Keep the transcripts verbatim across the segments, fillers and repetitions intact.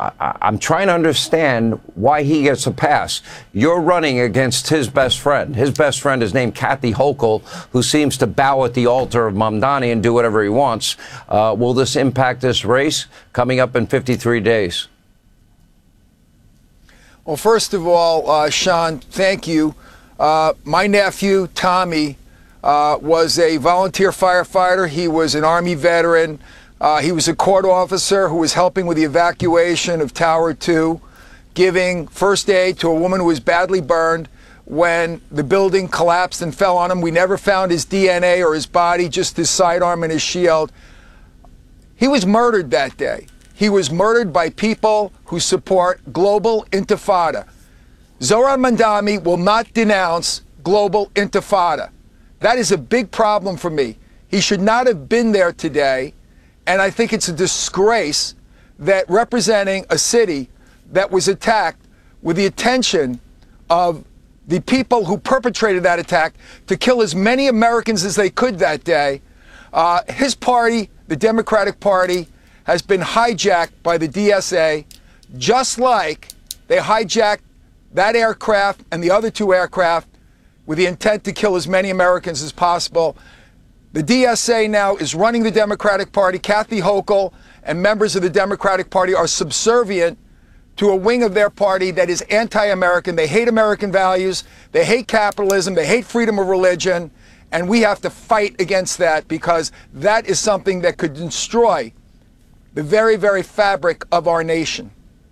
I, I'm trying to understand why he gets a pass. You're running against his best friend. His best friend is named Kathy Hochul, who seems to bow at the altar of Mamdani and do whatever he wants. Uh, will this impact this race coming up in fifty-three days? Well, first of all, uh, Sean, thank you. Uh, my nephew, Tommy, uh, was a volunteer firefighter. He was an Army veteran. Uh, he was a court officer who was helping with the evacuation of Tower two, giving first aid to a woman who was badly burned when the building collapsed and fell on him. We never found his D N A or his body, just his sidearm and his shield. He was murdered that day. He was murdered by people who support global intifada. Zohran Mamdani will not denounce global intifada. That is a big problem for me. He should not have been there today. And I think it's a disgrace that representing a city that was attacked with the attention of the people who perpetrated that attack to kill as many Americans as they could that day, uh, his party, the Democratic Party, has been hijacked by the D S A, just like they hijacked that aircraft and the other two aircraft with the intent to kill as many Americans as possible. The D S A now is running the Democratic Party. Kathy Hochul and members of the Democratic Party are subservient to a wing of their party that is anti-American. They hate American values. They hate capitalism. They hate freedom of religion. And we have to fight against that, because that is something that could destroy the very, very fabric of our nation.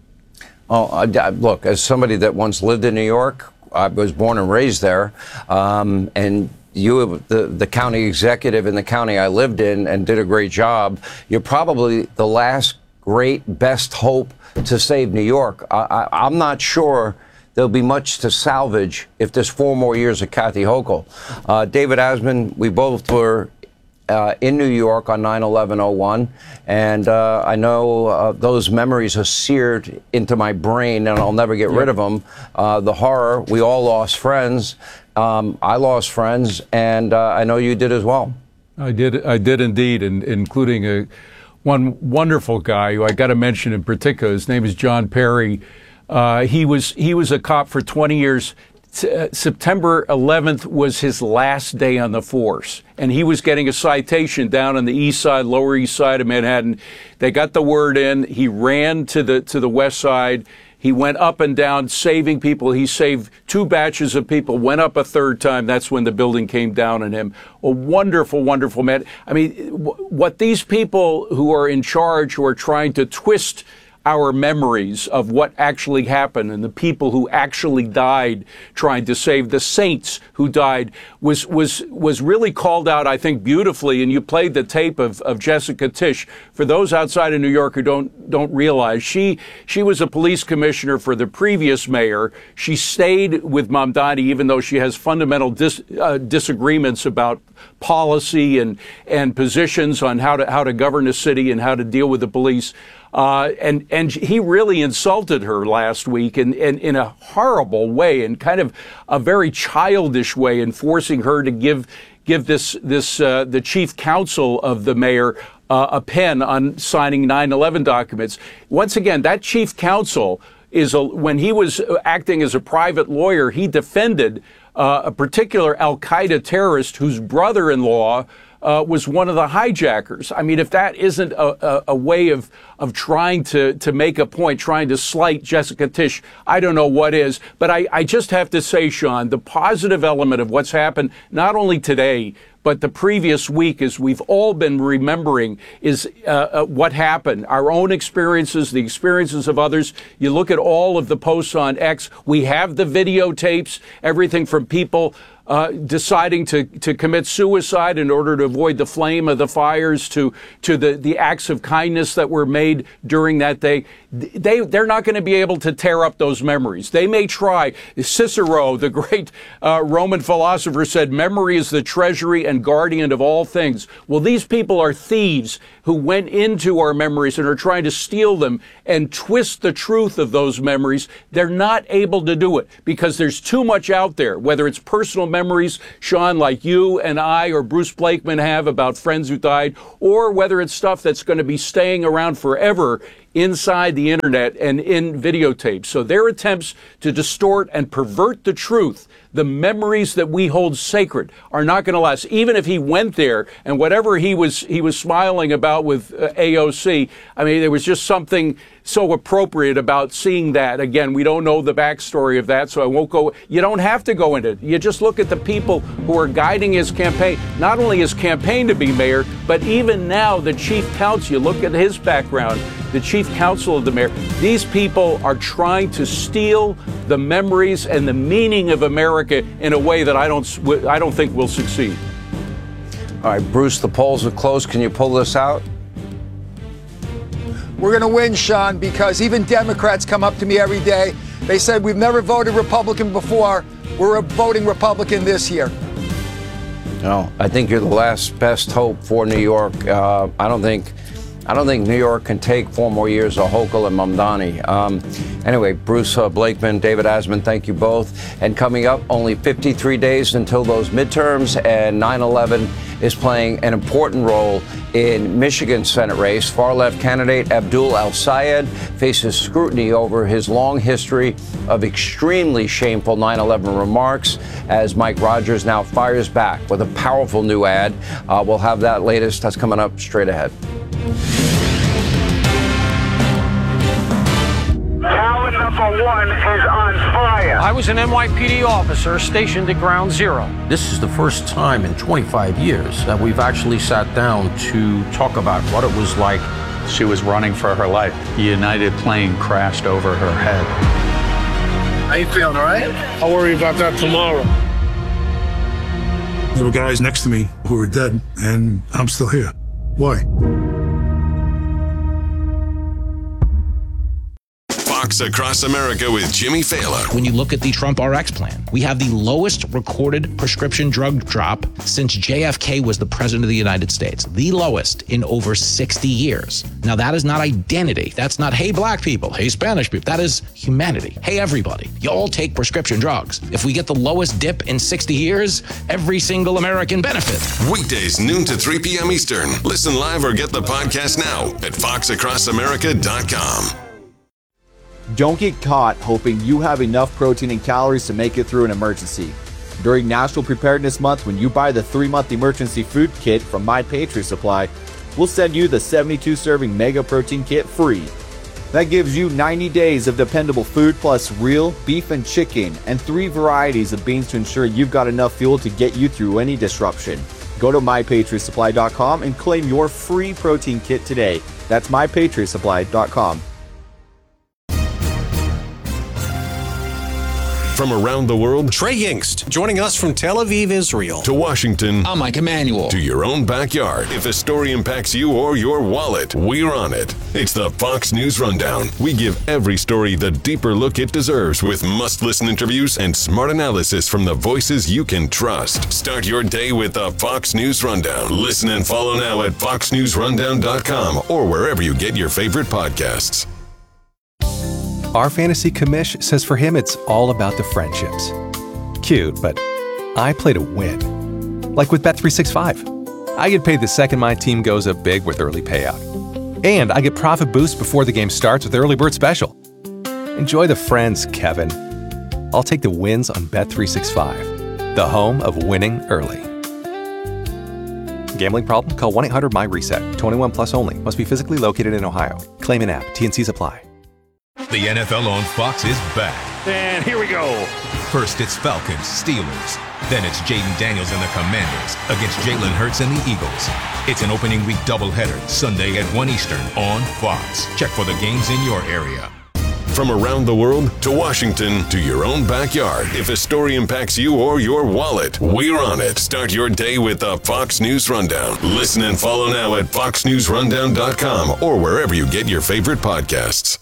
Oh, uh, look, as somebody that once lived in New York, I was born and raised there, um, and you, the, the county executive in the county I lived in, and did a great job. You're probably the last great, best hope to save New York. I, I, I'm not sure there'll be much to salvage if there's four more years of Kathy Hochul. Uh, David Asman, we both were Uh, in New York on nine eleven oh one, and uh, I know uh, those memories are seared into my brain, and I'll never get yep. rid of them. Uh, the horror, we all lost friends. Um, I lost friends, and uh, I know you did as well. I did, I did indeed, and including a one wonderful guy who I got to mention in particular. His name is John Perry. Uh, he was he was a cop for twenty years. Uh, September eleventh was his last day on the force, and he was getting a citation down on the east side, lower east side of Manhattan. They got the word in. He ran to the to the west side. He went up and down saving people. He saved two batches of people, went up a third time. That's when the building came down on him. A wonderful, wonderful man. I mean, what these people who are in charge, who are trying to twist our memories of what actually happened and the people who actually died trying to save the saints who died was was was really called out, I think, beautifully. And you played the tape of, of Jessica Tisch. For those outside of New York who don't don't realize, she she was a police commissioner for the previous mayor. She stayed with Mamdani even though she has fundamental dis, uh, disagreements about policy and and positions on how to how to govern a city and how to deal with the police. Uh, and and he really insulted her last week in, in, in a horrible way, and kind of a very childish way, in forcing her to give give this this uh, the chief counsel of the mayor uh, a pen on signing nine eleven documents. Once again, that chief counsel is a, when he was acting as a private lawyer, he defended uh, a particular Al-Qaeda terrorist whose brother-in-law Uh, was one of the hijackers. I mean, if that isn't a, a, a way of of trying to to make a point, trying to slight Jessica Tisch, I don't know what is. But I, I just have to say, Sean, the positive element of what's happened, not only today, but the previous week, as we've all been remembering, is uh, uh, what happened, our own experiences, the experiences of others. You look at all of the posts on X. We have the videotapes, everything from people Uh, deciding to, to commit suicide in order to avoid the flame of the fires, to to the, the acts of kindness that were made during that day. They, they're not going to be able to tear up those memories. They may try. Cicero, the great uh, Roman philosopher, said, memory is the treasury and guardian of all things. Well, these people are thieves who went into our memories and are trying to steal them and twist the truth of those memories. They're not able to do it because there's too much out there, whether it's personal memories, Sean, like you and I or Bruce Blakeman have about friends who died, or whether it's stuff that's going to be staying around forever inside the internet and in videotapes. So their attempts to distort and pervert the truth, the memories that we hold sacred, are not going to last. Even if he went there and whatever he was he was smiling about with uh, A O C, I mean, there was just something so appropriate about seeing that. Again, we don't know the backstory of that, so I won't go. You don't have to go into it. You just look at the people who are guiding his campaign, not only his campaign to be mayor, but even now the chief counsel. You look at his background, the chief counsel of the mayor. These people are trying to steal the memories and the meaning of America in a way that I don't, I don't think will succeed. All right, Bruce, the polls are closed. Can you pull this out? We're going to win, Sean, because even Democrats come up to me every day. They said, we've never voted Republican before. We're voting Republican this year. No, I think you're the last best hope for New York. Uh, I don't think, I don't think New York can take four more years of Hochul and Mamdani. Um, anyway, Bruce uh, Blakeman, David Asman, thank you both. And coming up, only fifty-three days until those midterms, and nine eleven is playing an important role in Michigan's Senate race. Far-left candidate Abdul El-Sayed faces scrutiny over his long history of extremely shameful nine eleven remarks as Mike Rogers now fires back with a powerful new ad. Uh, we'll have that latest. That's coming up straight ahead. Tower number one is on fire. I was an N Y P D officer stationed at Ground Zero. This is the first time in twenty-five years that we've actually sat down to talk about what it was like. She was running for her life. The United plane crashed over her head. How you feeling, all right? I'll worry about that tomorrow. There were guys next to me who were dead, and I'm still here. Why? Fox Across America with Jimmy Fallon. When you look at the Trump R X plan, we have the lowest recorded prescription drug drop since J F K was the president of the United States. The lowest in over sixty years. Now, that is not identity. That's not, hey, black people, hey, Spanish people. That is humanity. Hey, everybody, you all take prescription drugs. If we get the lowest dip in sixty years, every single American benefits. Weekdays, noon to three p.m. Eastern. Listen live or get the podcast now at fox across america dot com. Don't get caught hoping you have enough protein and calories to make it through an emergency. During National Preparedness Month, when you buy the three-month emergency food kit from My Patriot Supply, we'll send you the seventy-two serving Mega Protein Kit free. That gives you ninety days of dependable food plus real beef and chicken and three varieties of beans to ensure you've got enough fuel to get you through any disruption. Go to my patriot supply dot com and claim your free protein kit today. That's my patriot supply dot com. From around the world, Trey Yingst, joining us from Tel Aviv, Israel. To Washington, I'm Mike Emanuel. To your own backyard. If a story impacts you or your wallet, we're on it. It's the Fox News Rundown. We give every story the deeper look it deserves with must-listen interviews and smart analysis from the voices you can trust. Start your day with the Fox News Rundown. Listen and follow now at fox news rundown dot com or wherever you get your favorite podcasts. Our fantasy commish says for him it's all about the friendships. Cute, but I play to win. Like with Bet three sixty-five. I get paid the second my team goes up big with early payout. And I get profit boost before the game starts with Early Bird Special. Enjoy the friends, Kevin. I'll take the wins on Bet three sixty-five, the home of winning early. Gambling problem? Call one eight hundred my reset. twenty-one plus only. Must be physically located in Ohio. Claim in app. T N Cs apply. The N F L on Fox is back. And here we go. First, it's Falcons, Steelers. Then it's Jaden Daniels and the Commanders against Jalen Hurts and the Eagles. It's an opening week doubleheader, Sunday at one Eastern on Fox. Check for the games in your area. From around the world to Washington to your own backyard. If a story impacts you or your wallet, we're on it. Start your day with the Fox News Rundown. Listen and follow now at fox news rundown dot com or wherever you get your favorite podcasts.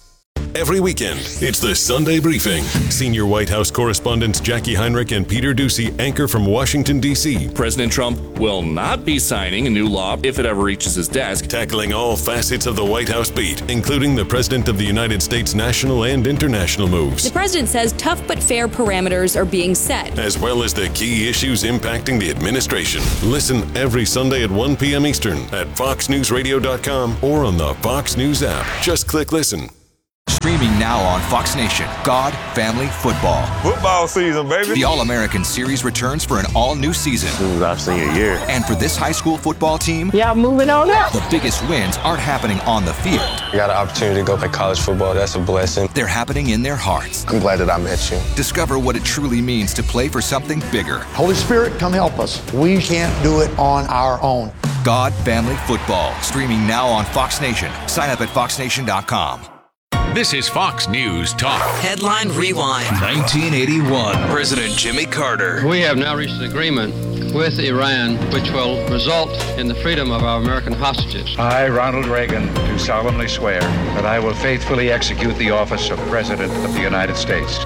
Every weekend, it's the Sunday Briefing. Senior White House correspondents Jackie Heinrich and Peter Doocy anchor from Washington, D C President Trump will not be signing a new law if it ever reaches his desk. Tackling all facets of the White House beat, including the President of the United States' national and international moves. The president says tough but fair parameters are being set, as well as the key issues impacting the administration. Listen every Sunday at one p.m. Eastern at fox news radio dot com or on the Fox News app. Just click listen. Streaming now on Fox Nation, God, Family, Football. Football season, baby. The All-American Series returns for an all-new season. This is our senior year. And for this high school football team, yeah, moving on up. The biggest wins aren't happening on the field. I got an opportunity to go play college football. That's a blessing. They're happening in their hearts. I'm glad that I met you. Discover what it truly means to play for something bigger. Holy Spirit, come help us. We can't do it on our own. God, Family, Football. Streaming now on Fox Nation. Sign up at fox nation dot com. This is Fox News Talk. Headline Rewind. nineteen eighty-one. President Jimmy Carter. We have now reached an agreement with Iran which will result in the freedom of our American hostages. I, Ronald Reagan, do solemnly swear that I will faithfully execute the office of President of the United States.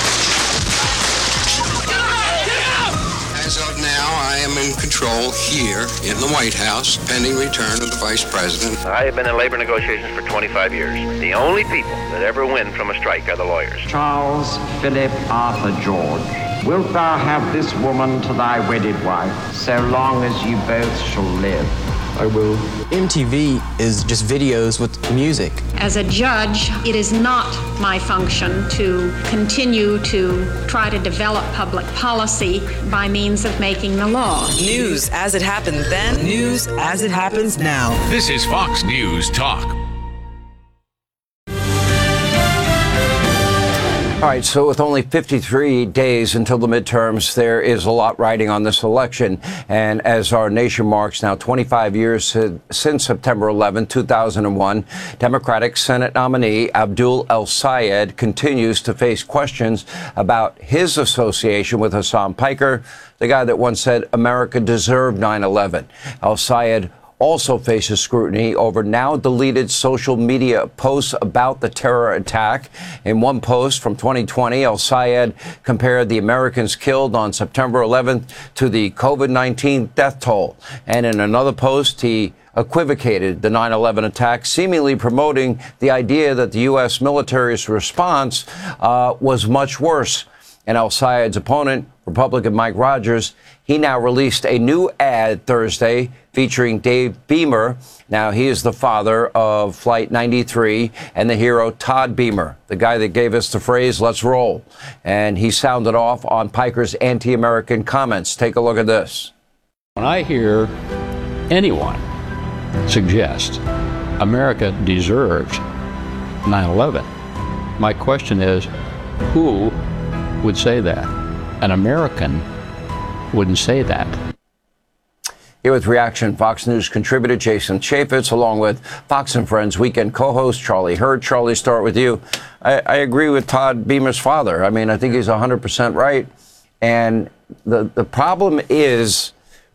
As of now, I am in control here in the White House, pending return of the Vice President. I have been in labor negotiations for twenty-five years. The only people that ever win from a strike are the lawyers. Charles Philip Arthur George, wilt thou have this woman to thy wedded wife, so long as you both shall live? I will. M T V is just videos with music. As a judge, it is not my function to continue to try to develop public policy by means of making the law. News as it happened then, news as it happens now. This is Fox News Talk. All right, so with only fifty-three days until the midterms, there is a lot riding on this election. And as our nation marks now twenty-five years since September eleventh, two thousand one, Democratic Senate nominee Abdul El-Sayed continues to face questions about his association with Hasan Piker, the guy that once said America deserved nine eleven. El-Sayed also faces scrutiny over now deleted social media posts about the terror attack. In one post from twenty twenty, El-Sayed compared the Americans killed on September eleventh to the COVID nineteen death toll. And in another post, he equivocated the nine eleven attack, seemingly promoting the idea that the U S military's response uh, was much worse. And El-Sayed's opponent, Republican Mike Rogers, he now released a new ad Thursday featuring Dave Beamer. Now, he is the father of Flight ninety-three and the hero Todd Beamer, the guy that gave us the phrase, "Let's roll." And he sounded off on Piker's anti-American comments. Take a look at this. When I hear anyone suggest America deserved nine eleven, my question is, who would say that? An American wouldn't say that. Here with reaction, Fox News contributor Jason Chaffetz, along with Fox and Friends weekend co-host Charlie Hurt. Charlie, start with you. I, I agree with Todd Beamer's father. I mean, I think he's one hundred percent right. And the, the problem is,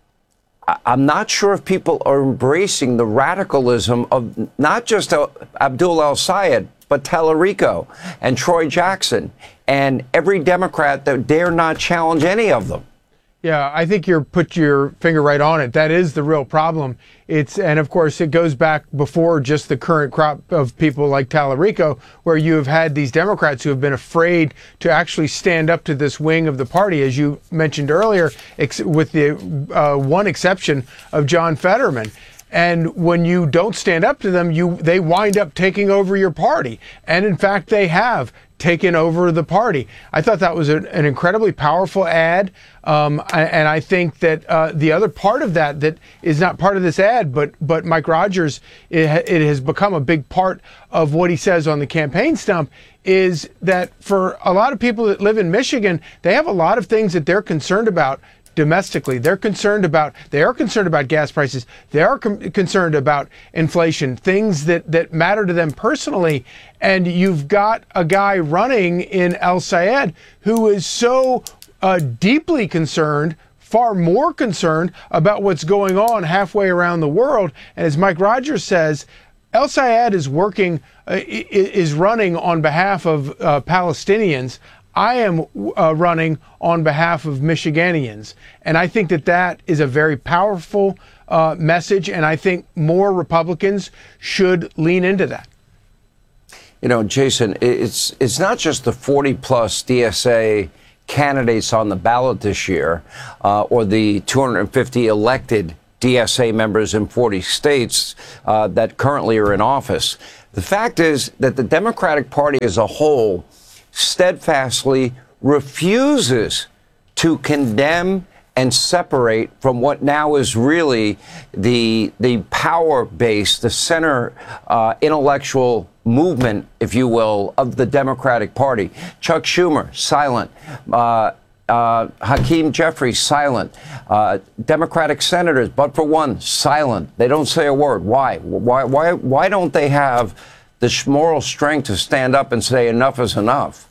I, I'm not sure if people are embracing the radicalism of not just Abdul El-Sayed, but Tallarico and Troy Jackson and every Democrat that dare not challenge any of them. Yeah, I think you're put your finger right on it. That is the real problem. It's, and of course, it goes back before just the current crop of people like Tallarico, where you have had these Democrats who have been afraid to actually stand up to this wing of the party, as you mentioned earlier, ex- with the uh, one exception of John Fetterman. And when you don't stand up to them, you they wind up taking over your party. And in fact, they have taken over the party. I thought that was a, an incredibly powerful ad. Um, and I think that uh, the other part of that that is not part of this ad, but but Mike Rogers, it, it has become a big part of what he says on the campaign stump, is that for a lot of people that live in Michigan, they have a lot of things that they're concerned about domestically. They're concerned about, they are concerned about gas prices. They are com- concerned about inflation, things that, that matter to them personally. And you've got a guy running in El-Sayed who is so uh, deeply concerned, far more concerned about what's going on halfway around the world. And as Mike Rogers says, El Sayed is working, uh, is running on behalf of uh, Palestinians. I am uh, running on behalf of Michiganians. And I think that that is a very powerful uh, message, and I think more Republicans should lean into that. You know, Jason, it's it's not just the forty plus D S A candidates on the ballot this year, uh, or the two hundred fifty elected D S A members in forty states uh, that currently are in office. The fact is that the Democratic Party as a whole steadfastly refuses to condemn and separate from what now is really the the power base, the center uh, intellectual movement, if you will, of the Democratic Party. Chuck Schumer, silent. Uh, uh, Hakeem Jeffries, silent. Uh, Democratic senators, but for one, silent. They don't say a word. Why? Why? Why? Why don't they have the moral strength to stand up and say enough is enough?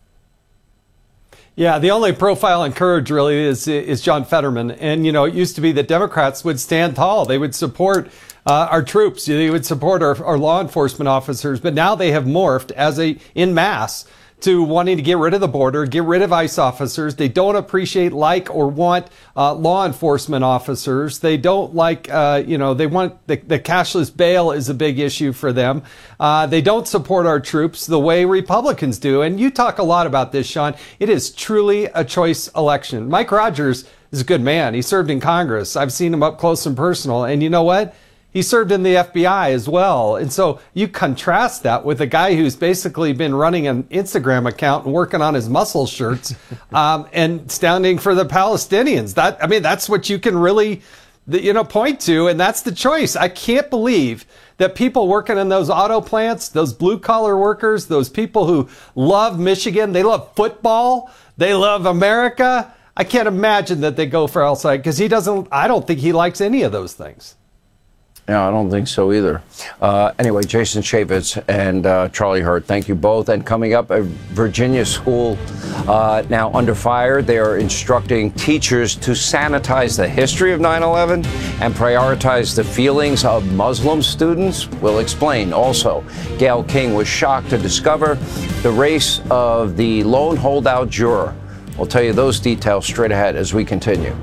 Yeah, the only profile and courage really is is John Fetterman. And, you know, it used to be that Democrats would stand tall. They would support uh, our troops. They would support our, our law enforcement officers. But now they have morphed as a in mass to wanting to get rid of the border, get rid of ICE officers. They don't appreciate, like, or want uh, law enforcement officers. They don't like, uh, you know, they want the, the cashless bail is a big issue for them. Uh, they don't support our troops the way Republicans do. And you talk a lot about this, Sean. It is truly a choice election. Mike Rogers is a good man. He served in Congress. I've seen him up close and personal. And you know what? He served in the F B I as well. And so you contrast that with a guy who's basically been running an Instagram account and working on his muscle shirts um, and standing for the Palestinians. That I mean, that's what you can really, you know, point to. And that's the choice. I can't believe that people working in those auto plants, those blue collar workers, those people who love Michigan, they love football, they love America. I can't imagine that they go for El Sayed because he doesn't, I don't think he likes any of those things. Yeah, I don't think so either. Uh, anyway, Jason Chaffetz and uh, Charlie Hurt, thank you both. And coming up, a Virginia school uh, now under fire. They are instructing teachers to sanitize the history of nine eleven and prioritize the feelings of Muslim students. We'll explain. Also, Gayle King was shocked to discover the race of the lone holdout juror. We'll tell you those details straight ahead as we continue.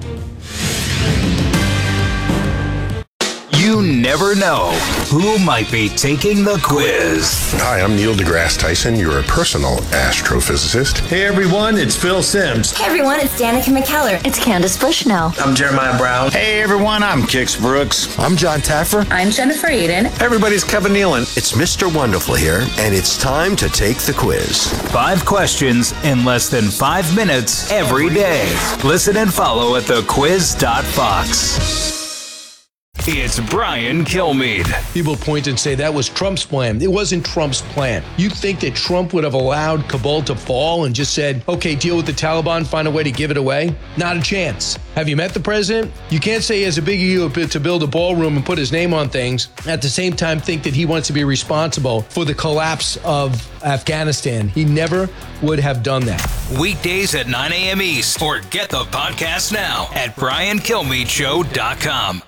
You never know who might be taking the quiz. Hi, I'm Neil deGrasse Tyson, your personal astrophysicist. Hey everyone, it's Phil Simms. Hey everyone, it's Danica McKellar. It's Candace Bushnell. I'm Jeremiah Brown. Hey everyone, I'm Kix Brooks. I'm John Taffer. I'm Jennifer Aiden. Everybody's Kevin Nealon. It's Mister Wonderful here, and it's time to take the quiz. Five questions in less than five minutes every day. Listen and follow at the quiz dot fox. It's Brian Kilmeade. People point and say that was Trump's plan. It wasn't Trump's plan. You think that Trump would have allowed Kabul to fall and just said, okay, deal with the Taliban, find a way to give it away? Not a chance. Have you met the president? You can't say he has a big ego to build a ballroom and put his name on things. At the same time, think that he wants to be responsible for the collapse of Afghanistan. He never would have done that. Weekdays at nine a.m. East, or get the podcast now at brian kilmeade show dot com.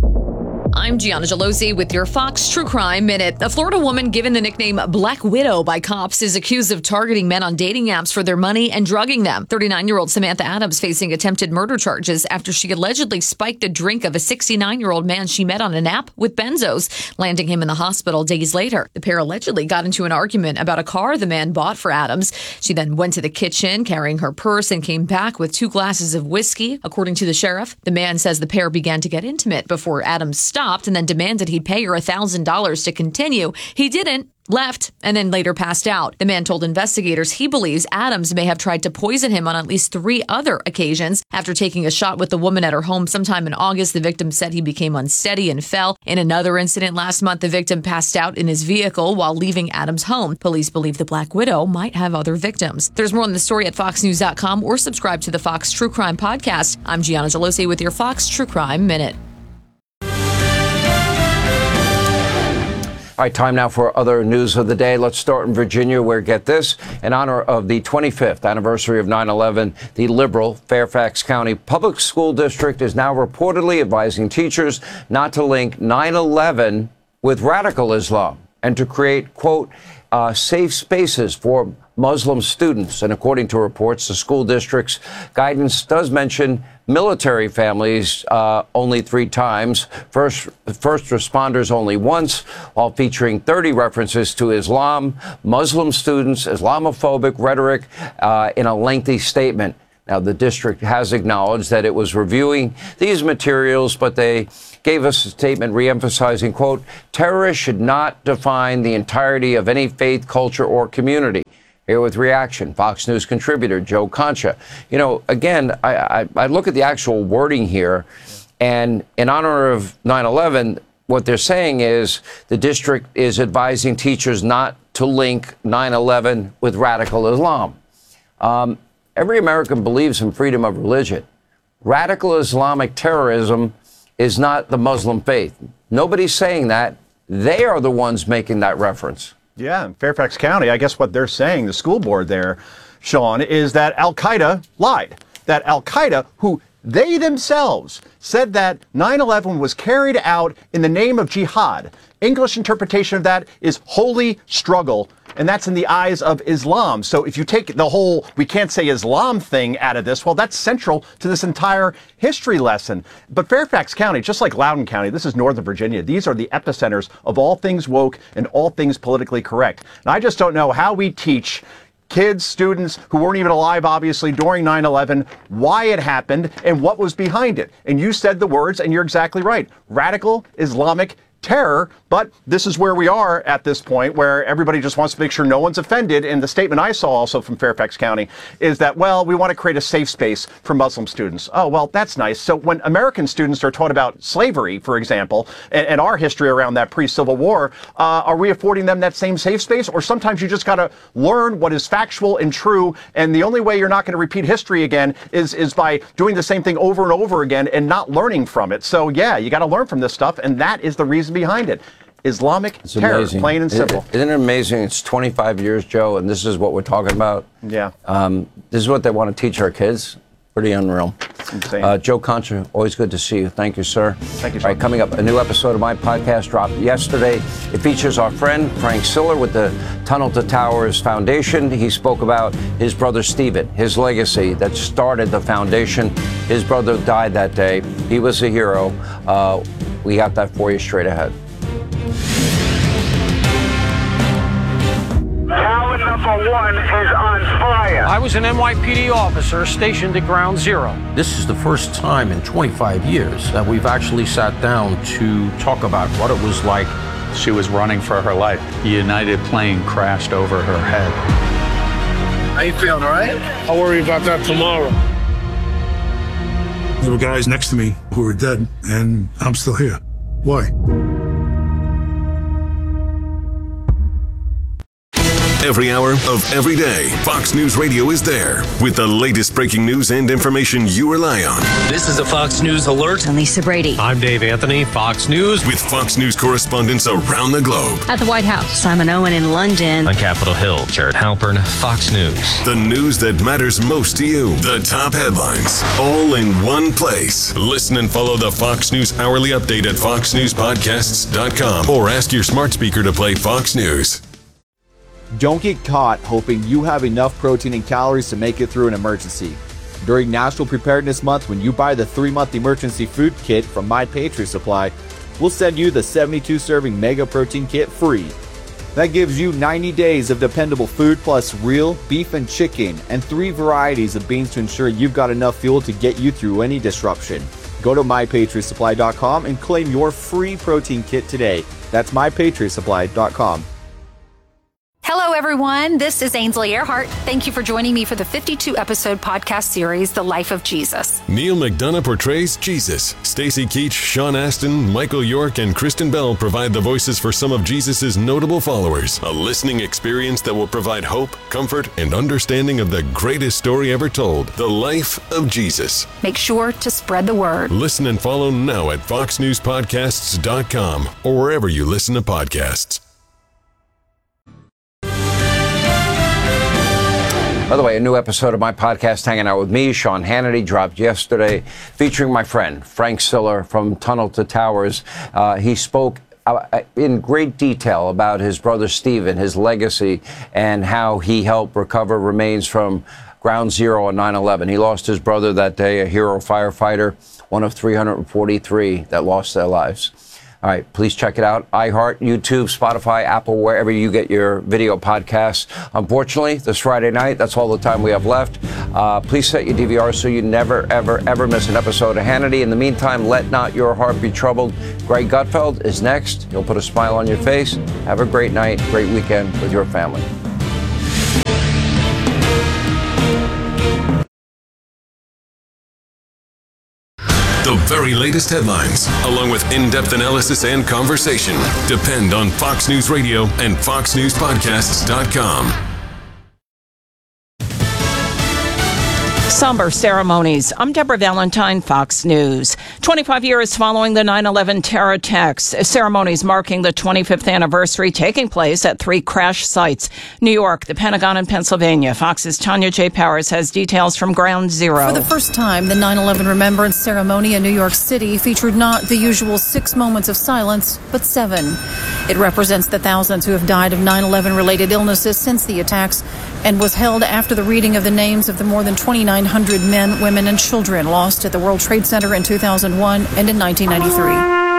I'm Gianna Gelosi with your Fox True Crime Minute. A Florida woman given the nickname Black Widow by cops is accused of targeting men on dating apps for their money and drugging them. thirty-nine-year-old Samantha Adams facing attempted murder charges after she allegedly spiked a drink of a sixty-nine-year-old man she met on an app with benzos, landing him in the hospital days later. The pair allegedly got into an argument about a car the man bought for Adams. She then went to the kitchen carrying her purse and came back with two glasses of whiskey. According to the sheriff, the man says the pair began to get intimate before Adams stopped and then demanded he'd pay her one thousand dollars to continue. He didn't, left, and then later passed out. The man told investigators he believes Adams may have tried to poison him on at least three other occasions. After taking a shot with the woman at her home sometime in August, the victim said he became unsteady and fell. In another incident last month, the victim passed out in his vehicle while leaving Adams' home. Police believe the Black Widow might have other victims. There's more on the story at fox news dot com or subscribe to the Fox True Crime Podcast. I'm Gianna Gelosi with your Fox True Crime Minute. All right, time now for other news of the day. Let's start in Virginia, where, get this, in honor of the twenty-fifth anniversary of nine eleven, the liberal Fairfax County Public School District is now reportedly advising teachers not to link nine eleven with radical Islam and to create, quote, uh, safe spaces for Muslim students. And according to reports, the school district's guidance does mention military families uh, only three times, first, first responders only once, while featuring thirty references to Islam, Muslim students, Islamophobic rhetoric uh, in a lengthy statement. Now, the district has acknowledged that it was reviewing these materials, but they gave us a statement re-emphasizing, quote, terrorists should not define the entirety of any faith, culture, or community. Here with reaction, Fox News contributor Joe Concha. You know, again, I, I, I look at the actual wording here, and in honor of nine eleven, what they're saying is the district is advising teachers not to link nine eleven with radical Islam. Um, every American believes in freedom of religion. Radical Islamic terrorism is not the Muslim faith. Nobody's saying that. They are the ones making that reference. Yeah, in Fairfax County, I guess what they're saying, the school board there, Sean, is that Al-Qaeda lied. That Al-Qaeda, who they themselves said that nine eleven was carried out in the name of jihad. English interpretation of that is holy struggle, and that's in the eyes of Islam. So if you take the whole we can't say Islam thing out of this, well, that's central to this entire history lesson. But Fairfax County, just like Loudoun County, this is Northern Virginia. These are the epicenters of all things woke and all things politically correct. And I just don't know how we teach kids, students who weren't even alive, obviously, during nine eleven, why it happened and what was behind it. And you said the words, and you're exactly right. Radical Islamic terror, but this is where we are at this point, where everybody just wants to make sure no one's offended. And the statement I saw also from Fairfax County is that, well, we want to create a safe space for Muslim students. Oh, well, that's nice. So when American students are taught about slavery, for example, and, and our history around that pre-Civil War, uh, are we affording them that same safe space? Or sometimes you just got to learn what is factual and true, and the only way you're not going to repeat history again is, is by doing the same thing over and over again and not learning from it. So, yeah, you got to learn from this stuff, and that is the reason behind it. Islamic it's terror, amazing. Plain and simple. Isn't it amazing? It's twenty-five years, Joe, and this is what we're talking about. Yeah. Um, this is what they want to teach our kids. Pretty unreal. Insane. Uh, Joe Concha, always good to see you. Thank you, sir. Thank you, All right, coming up, a new episode of my podcast dropped yesterday. It features our friend Frank Siller with the Tunnel to Towers Foundation. He spoke about his brother Stephen, his legacy that started the foundation. His brother died that day. He was a hero. Uh, we got that for you straight ahead. Tower number one is on fire. I was an N Y P D officer stationed at Ground Zero. This is the first time in twenty-five years that we've actually sat down to talk about what it was like. She was running for her life. The United plane crashed over her head. How you feeling, all right? I'll worry about that tomorrow. There were guys next to me who were dead, and I'm still here. Why? Every hour of every day, Fox News Radio is there with the latest breaking news and information you rely on. This is a Fox News alert. I'm Lisa Brady. I'm Dave Anthony, Fox News. With Fox News correspondents around the globe. At the White House, Simon Owen in London. On Capitol Hill, Jared Halpern, Fox News. The news that matters most to you. The top headlines, all in one place. Listen and follow the Fox News Hourly Update at fox news podcasts dot com or ask your smart speaker to play Fox News. Don't get caught hoping you have enough protein and calories to make it through an emergency. During National Preparedness Month, when you buy the three-month emergency food kit from My Patriot Supply, we'll send you the seventy-two serving Mega Protein Kit free. That gives you ninety days of dependable food plus real beef and chicken and three varieties of beans to ensure you've got enough fuel to get you through any disruption. Go to my patriot supply dot com and claim your free protein kit today. That's my patriot supply dot com. Hello, everyone. This is Ainsley Earhart. Thank you for joining me for the fifty-two episode podcast series, The Life of Jesus. Neil McDonough portrays Jesus. Stacy Keach, Sean Astin, Michael York, and Kristen Bell provide the voices for some of Jesus' notable followers. A listening experience that will provide hope, comfort, and understanding of the greatest story ever told, The Life of Jesus. Make sure to spread the word. Listen and follow now at fox news podcasts dot com or wherever you listen to podcasts. By the way, a new episode of my podcast, Hanging Out with Me, Sean Hannity, dropped yesterday, featuring my friend, Frank Siller from Tunnel to Towers. Uh, he spoke uh, in great detail about his brother Stephen, his legacy, and how he helped recover remains from Ground Zero on nine eleven. He lost his brother that day, a hero firefighter, one of three hundred forty-three that lost their lives. All right, please check it out. iHeart, YouTube, Spotify, Apple, wherever you get your video podcasts. Unfortunately, this Friday night, that's all the time we have left. Uh, please set your D V R so you never, ever, ever miss an episode of Hannity. In the meantime, let not your heart be troubled. Greg Gutfeld is next. He'll put a smile on your face. Have a great night, great weekend with your family. The very latest headlines, along with in-depth analysis and conversation, depend on Fox News Radio and fox news podcasts dot com. Somber ceremonies. I'm Deborah Valentine, Fox News. twenty-five years following the nine eleven terror attacks, ceremonies marking the twenty-fifth anniversary taking place at three crash sites: New York, the Pentagon, and Pennsylvania. Fox's Tanya J. Powers has details from Ground Zero. For the first time, the nine eleven Remembrance Ceremony in New York City featured not the usual six moments of silence, but seven. It represents the thousands who have died of nine eleven related illnesses since the attacks, and was held after the reading of the names of the more than twenty-nine hundred men, women, and children lost at the World Trade Center in two thousand one and in nineteen ninety-three.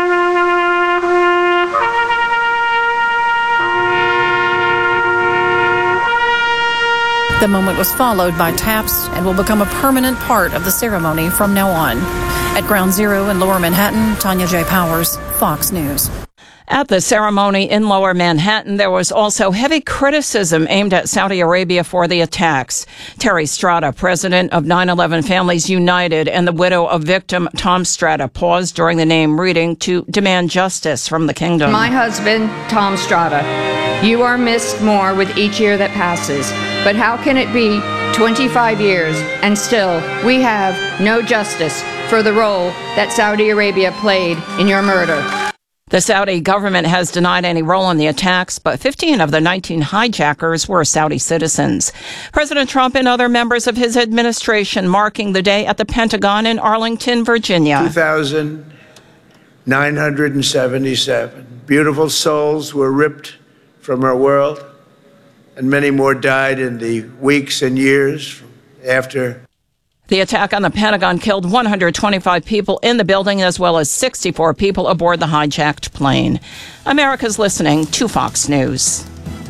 The moment was followed by taps and will become a permanent part of the ceremony from now on. At Ground Zero in Lower Manhattan, Tanya J. Powers, Fox News. At the ceremony in Lower Manhattan, there was also heavy criticism aimed at Saudi Arabia for the attacks. Terry Strada, president of nine eleven Families United, and the widow of victim Tom Strada paused during the name reading to demand justice from the kingdom. My husband, Tom Strada, you are missed more with each year that passes. But how can it be twenty-five years and still we have no justice for the role that Saudi Arabia played in your murder? The Saudi government has denied any role in the attacks, but fifteen of the nineteen hijackers were Saudi citizens. President Trump and other members of his administration marking the day at the Pentagon in Arlington, Virginia. two thousand nine hundred seventy-seven beautiful souls were ripped from our world, and many more died in the weeks and years after. The attack on the Pentagon killed one hundred twenty-five people in the building, as well as sixty-four people aboard the hijacked plane. America's listening to Fox News.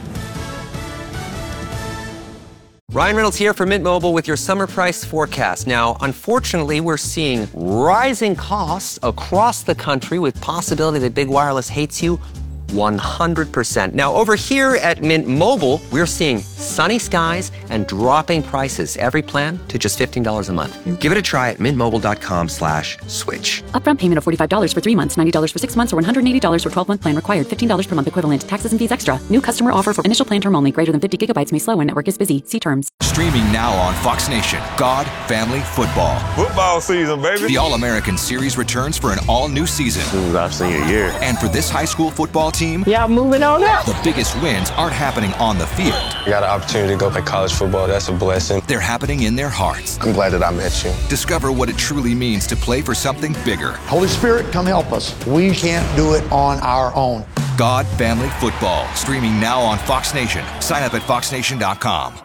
Ryan Reynolds here for Mint Mobile with your summer price forecast. Now, unfortunately, we're seeing rising costs across the country with possibility that big wireless hates you one hundred percent. Now, over here at Mint Mobile, we're seeing sunny skies and dropping prices. Every plan to just fifteen dollars a month. Give it a try at mintmobile.com slash switch. Upfront payment of forty-five dollars for three months, ninety dollars for six months, or one hundred eighty dollars for twelve-month plan required. fifteen dollars per month equivalent. Taxes and fees extra. New customer offer for initial plan term only. Greater than fifty gigabytes may slow when network is busy. See terms. Streaming now on Fox Nation. God, Family, Football. Football season, baby. The All-American Series returns for an all-new season. This is our senior year. And for this high school football team, yeah, moving on up. The biggest wins aren't happening on the field. I got an opportunity to go play college football. That's a blessing. They're happening in their hearts. I'm glad that I met you. Discover what it truly means to play for something bigger. Holy Spirit, come help us. We can't do it on our own. God, Family, Football. Streaming now on Fox Nation. Sign up at fox nation dot com.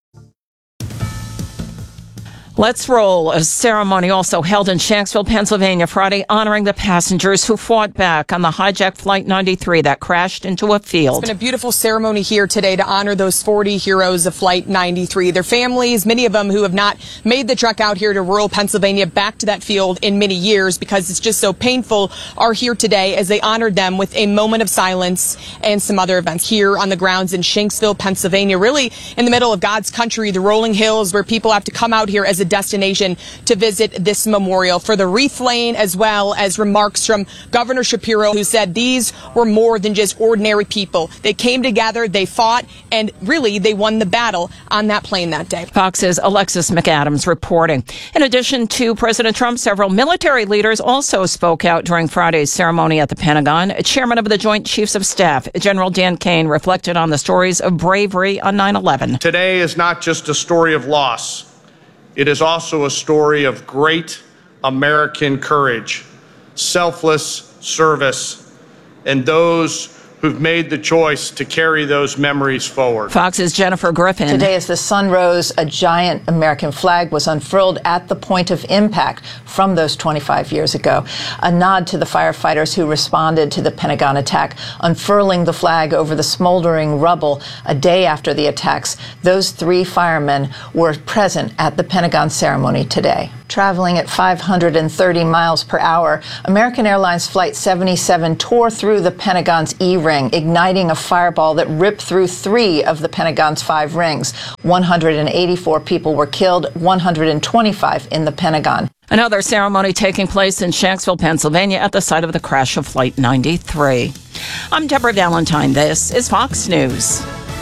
Let's roll. A ceremony also held in Shanksville, Pennsylvania, Friday, honoring the passengers who fought back on the hijacked Flight ninety-three that crashed into a field. It's been a beautiful ceremony here today to honor those forty heroes of Flight ninety-three. Their families, many of them who have not made the trek out here to rural Pennsylvania back to that field in many years because it's just so painful, are here today as they honored them with a moment of silence and some other events here on the grounds in Shanksville, Pennsylvania, really in the middle of God's country, the rolling hills where people have to come out here as a destination to visit this memorial. For the wreath laying, as well as remarks from Governor Shapiro, who said these were more than just ordinary people. They came together, they fought, and really they won the battle on that plane that day. Fox's Alexis McAdams reporting. In addition to President Trump, several military leaders also spoke out during Friday's ceremony at the Pentagon. Chairman of the Joint Chiefs of Staff, General Dan Kane, reflected on the stories of bravery on nine eleven. Today is not just a story of loss. It is also a story of great American courage, selfless service, and those who've made the choice to carry those memories forward. Fox's Jennifer Griffin. Today, as the sun rose, a giant American flag was unfurled at the point of impact from those twenty-five years ago. A nod to the firefighters who responded to the Pentagon attack, unfurling the flag over the smoldering rubble a day after the attacks. Those three firemen were present at the Pentagon ceremony today. Traveling at five hundred thirty miles per hour, American Airlines Flight seventy-seven tore through the Pentagon's E-ring, igniting a fireball that ripped through three of the Pentagon's five rings. one hundred eighty-four people were killed, one hundred twenty-five in the Pentagon. Another ceremony taking place in Shanksville, Pennsylvania, at the site of the crash of Flight ninety-three. I'm Deborah Valentine. This is Fox News.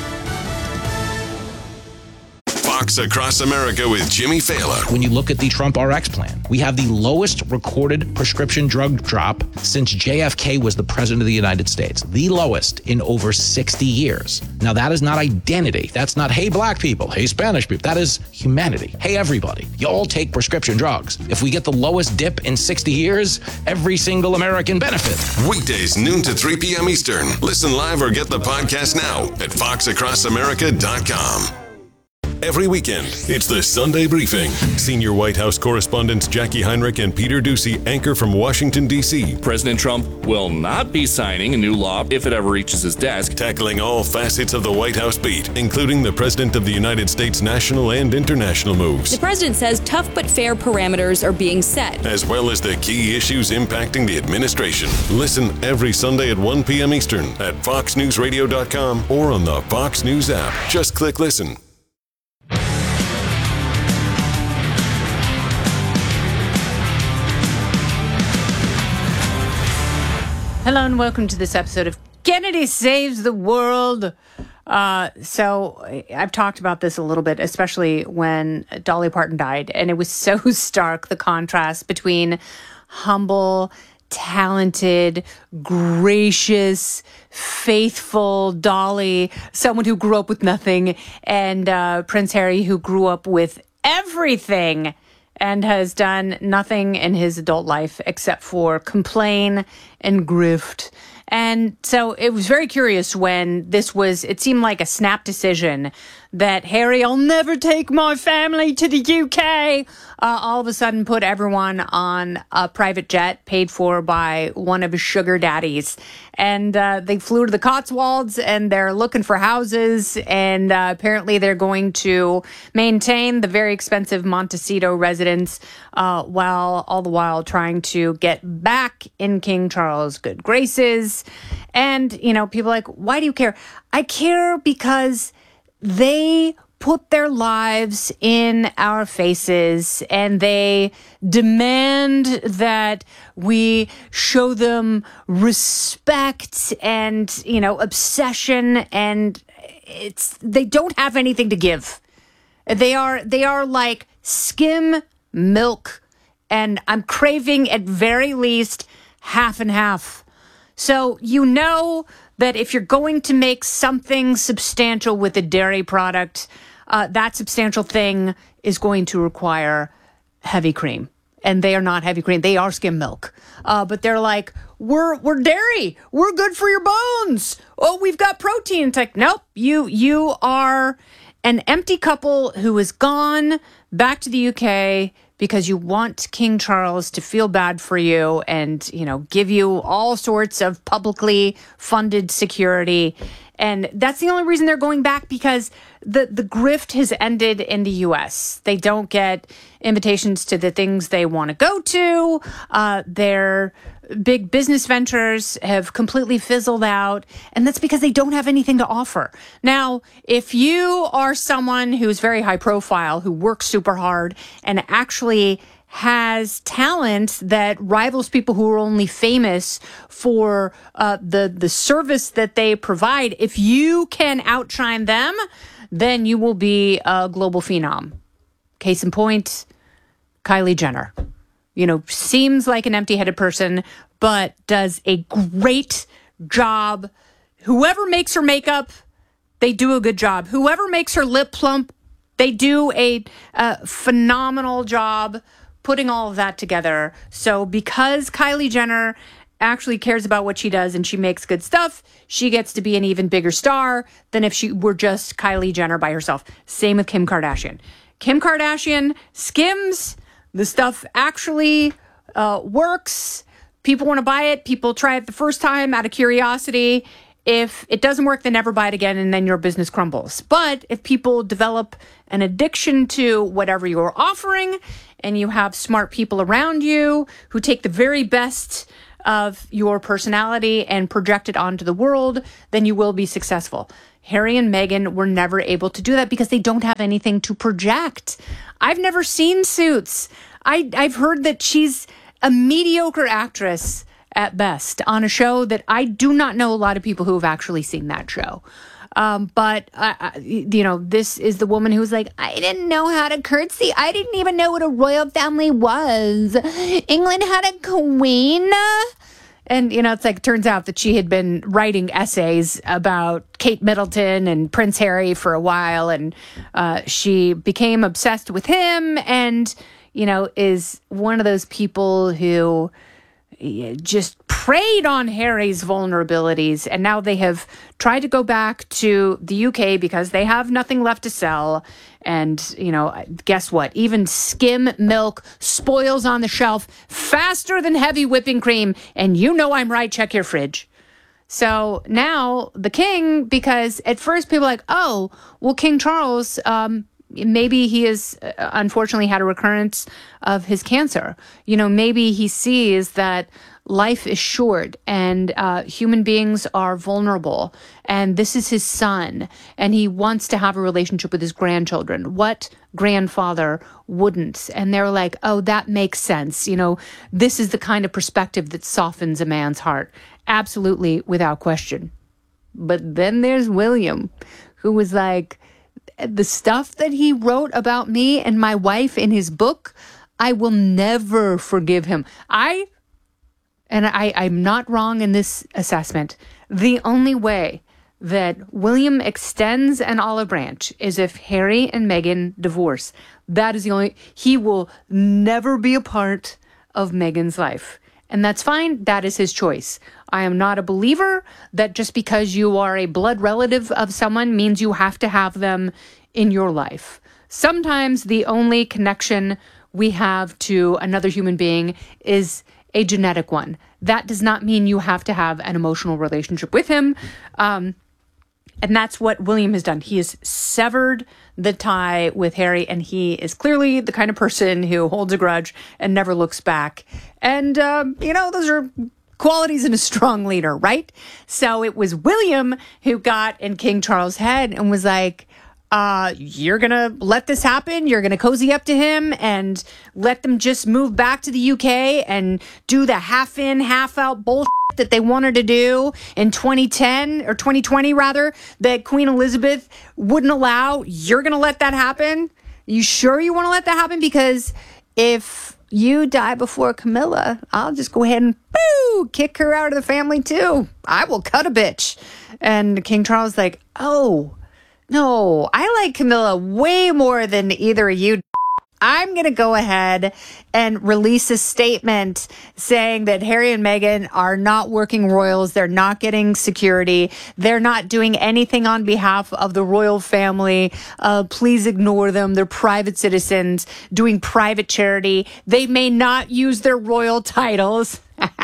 Fox Across America with Jimmy Fallon. When you look at the Trump R X plan, we have the lowest recorded prescription drug drop since J F K was the president of the United States. The lowest in over sixty years. Now, that is not identity. That's not, hey, black people, hey, Spanish people. That is humanity. Hey, everybody, you all take prescription drugs. If we get the lowest dip in sixty years, every single American benefits. Weekdays, noon to three p.m. Eastern. Listen live or get the podcast now at fox across america dot com. Every weekend, it's the Sunday Briefing. Senior White House correspondents Jackie Heinrich and Peter Doocy anchor from Washington, D C President Trump will not be signing a new law if it ever reaches his desk. Tackling all facets of the White House beat, including the President of the United States national and international moves. The president says tough but fair parameters are being set, as well as the key issues impacting the administration. Listen every Sunday at one p.m. Eastern at fox news radio dot com or on the Fox News app. Just click listen. Hello and welcome to this episode of Kennedy Saves the World. Uh, so I've talked about this a little bit, especially when Dolly Parton died. And it was so stark, the contrast between humble, talented, gracious, faithful Dolly, someone who grew up with nothing, and uh, Prince Harry, who grew up with everything and has done nothing in his adult life except for complain and grift. And so it was very curious when this was, it seemed like a snap decision that Harry, I'll never take my family to the U K, uh, all of a sudden put everyone on a private jet paid for by one of his sugar daddies. And uh, they flew to the Cotswolds and they're looking for houses. And uh, apparently they're going to maintain the very expensive Montecito residence uh, while all the while trying to get back in King Charles' good graces. And, you know, people are like, why do you care? I care because they put their lives in our faces and they demand that we show them respect and, you know, obsession, and it's, they don't have anything to give. They are, they are like skim milk, and I'm craving at very least half and half. So, you know that if you're going to make something substantial with a dairy product, uh, that substantial thing is going to require heavy cream. And they are not heavy cream. They are skim milk. Uh, but they're like, we're we're dairy. We're good for your bones. Oh, we've got protein. It's like, nope, you you are an empty couple who has gone back to the U K because you want King Charles to feel bad for you and, you know, give you all sorts of publicly funded security. And that's the only reason they're going back, because the, the grift has ended in the U S. They don't get invitations to the things they want to go to. Uh, their big business ventures have completely fizzled out. And that's because they don't have anything to offer. Now, if you are someone who's very high profile, who works super hard and actually has talent that rivals people who are only famous for uh, the, the service that they provide, if you can outshine them, then you will be a global phenom. Case in point, Kylie Jenner. You know, seems like an empty-headed person, but does a great job. Whoever makes her makeup, they do a good job. Whoever makes her lip plump, they do a, a phenomenal job putting all of that together. So because Kylie Jenner actually cares about what she does and she makes good stuff, she gets to be an even bigger star than if she were just Kylie Jenner by herself. Same with Kim Kardashian. Kim Kardashian skims. The stuff actually uh, works. People want to buy it. People try it the first time out of curiosity. If it doesn't work, they never buy it again, and then your business crumbles. But if people develop an addiction to whatever you're offering, and you have smart people around you who take the very best of your personality and project it onto the world, then you will be successful. Harry and Meghan were never able to do that because they don't have anything to project. I've never seen Suits. I, I've heard that she's a mediocre actress at best on a show that I do not know a lot of people who have actually seen that show. Um, but, uh, you know, this is the woman who's like, I didn't know how to curtsy. I didn't even know what a royal family was. England had a queen. And, you know, it's like, turns out that she had been writing essays about Kate Middleton and Prince Harry for a while. And uh, she became obsessed with him and, you know, is one of those people who just preyed on Harry's vulnerabilities. And now they have tried to go back to the U K because they have nothing left to sell. And, you know, guess what? Even skim milk spoils on the shelf faster than heavy whipping cream. And you know I'm right. Check your fridge. So now the king, because at first people are like, oh, well, King Charles, um, maybe he has uh, unfortunately had a recurrence of his cancer. You know, maybe he sees that life is short and uh, human beings are vulnerable. And this is his son. And he wants to have a relationship with his grandchildren. What grandfather wouldn't? And they're like, oh, that makes sense. You know, this is the kind of perspective that softens a man's heart. Absolutely, without question. But then there's William, who was like, the stuff that he wrote about me and my wife in his book, I will never forgive him. I, and I, I'm not wrong in this assessment. The only way that William extends an olive branch is if Harry and Meghan divorce. That is the only, he will never be a part of Meghan's life. And that's fine. That is his choice. I am not a believer that just because you are a blood relative of someone means you have to have them in your life. Sometimes the only connection we have to another human being is a genetic one. That does not mean you have to have an emotional relationship with him. Um, and that's what William has done. He has severed the tie with Harry, and he is clearly the kind of person who holds a grudge and never looks back. And, um, you know, those are qualities in a strong leader, right? So it was William who got in King Charles' head and was like, uh, you're going to let this happen? You're going to cozy up to him and let them just move back to the U K and do the half in, half out bullshit that they wanted to do in twenty ten or twenty twenty rather, that Queen Elizabeth wouldn't allow? You're going to let that happen? You sure you want to let that happen? Because if you die before Camilla, I'll just go ahead and boo, kick her out of the family too. I will cut a bitch. And King Charles is like, oh, no, I like Camilla way more than either of you. I'm going to go ahead and release a statement saying that Harry and Meghan are not working royals. They're not getting security. They're not doing anything on behalf of the royal family. Uh, please ignore them. They're private citizens doing private charity. They may not use their royal titles.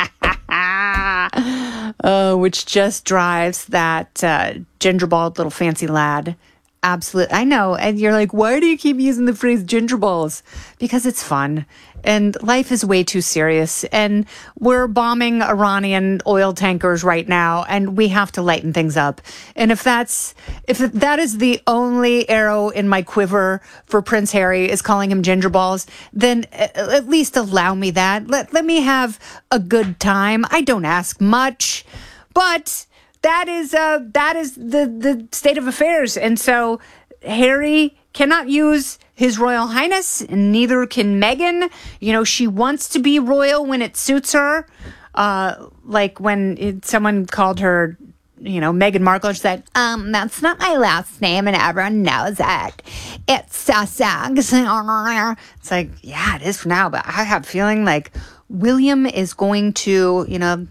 uh, which just drives that uh, gingerball little fancy lad. Absolutely. I know. And you're like, why do you keep using the phrase ginger balls? Because it's fun. And life is way too serious. And we're bombing Iranian oil tankers right now. And we have to lighten things up. And if that's, if that is the only arrow in my quiver for Prince Harry is calling him ginger balls, then at least allow me that. Let, let me have a good time. I don't ask much, but that is uh, that is the, the state of affairs. And so Harry cannot use His Royal Highness, and neither can Meghan. You know, she wants to be royal when it suits her. Uh, like when it, someone called her, you know, Meghan Markle, she said, um, that's not my last name, and everyone knows it. It's Sussex. It's like, yeah, it is for now, but I have a feeling like William is going to, you know,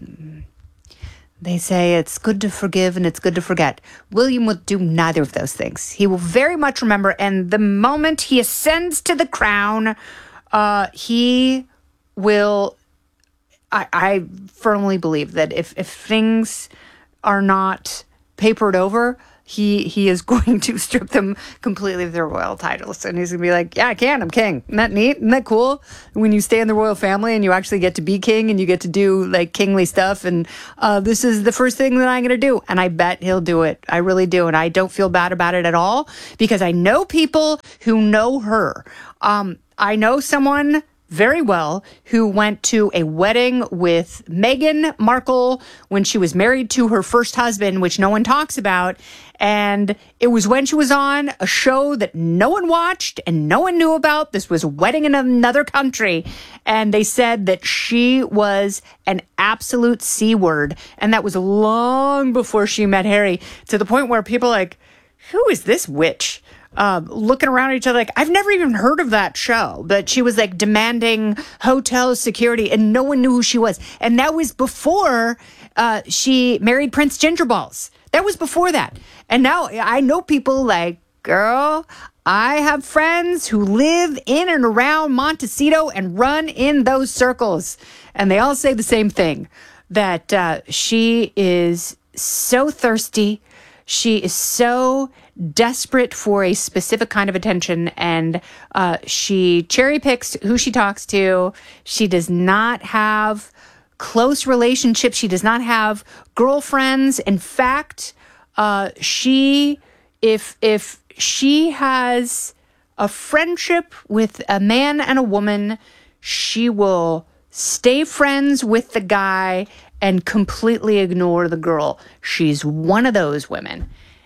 they say it's good to forgive and it's good to forget. William will do neither of those things. He will very much remember, and the moment he ascends to the crown, uh, he will, I, I firmly believe that if, if things are not papered over, he he is going to strip them completely of their royal titles. And he's going to be like, yeah, I can. I'm king. Isn't that neat? Isn't that cool? When you stay in the royal family and you actually get to be king and you get to do like kingly stuff. And uh, this is the first thing that I'm going to do. And I bet he'll do it. I really do. And I don't feel bad about it at all because I know people who know her. Um, I know someone very well who went to a wedding with Meghan Markle when she was married to her first husband, which no one talks about. And it was when she was on a show that no one watched and no one knew about. This was a wedding in another country. And they said that she was an absolute C word. And that was long before she met Harry, to the point where people are like, who is this witch? Uh, looking around at each other like, I've never even heard of that show. But she was like demanding hotel security and no one knew who she was. And that was before uh, she married Prince Gingerballs. That was before that. And now I know people like, girl, I have friends who live in and around Montecito and run in those circles. And they all say the same thing, that uh, she is so thirsty. She is so desperate for a specific kind of attention, and uh, she cherry picks who she talks to. She does not have close relationships. She does not have girlfriends. In fact, uh, she, if if she has a friendship with a man and a woman, she will stay friends with the guy and completely ignore the girl. She's one of those women.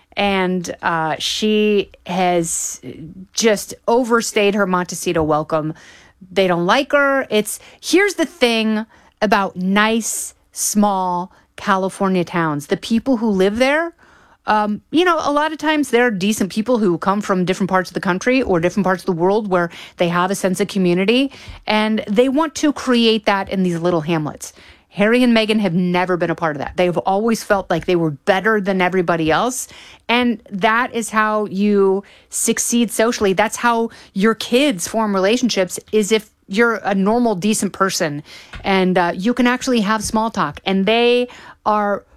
And uh, she has just overstayed her Montecito welcome. They don't like her. It's here's the thing about nice, small California towns. The people who live there, um, you know, a lot of times they're decent people who come from different parts of the country or different parts of the world where they have a sense of community. And they want to create that in these little hamlets. Harry and Meghan have never been a part of that. They've always felt like they were better than everybody else. And that is how you succeed socially. That's how your kids form relationships, is if you're a normal, decent person and uh, you can actually have small talk. And they are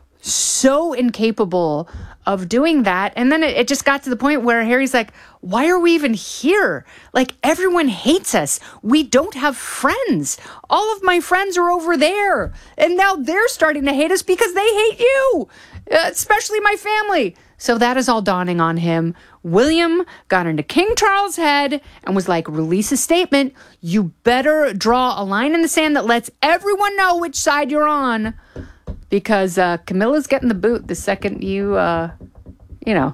so incapable of doing that. And then it, it just got to the point where Harry's like, why are we even here? Like, everyone hates us. We don't have friends. All of my friends are over there. And now they're starting to hate us because they hate you, especially my family. So that is all dawning on him. William got into King Charles' head and was like, release a statement. You better draw a line in the sand that lets everyone know which side you're on. Because uh, Camilla's getting the boot the second you, uh, you know,